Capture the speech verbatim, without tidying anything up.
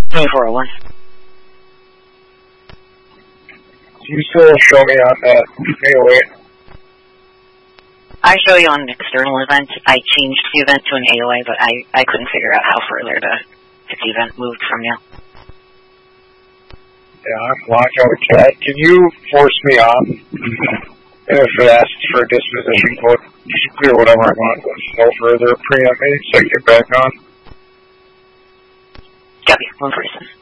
twenty-four oh one. Can you still show me on that A O A? I show you on external events. I changed the event to an A O A, but I, I couldn't figure out how further to get the event moved from you. Yeah, I'm locked out of chat. Can you force me off? And if it asks for a disposition code, just clear whatever I want. Go no further. Preempt me so I get back on. Copy. One person.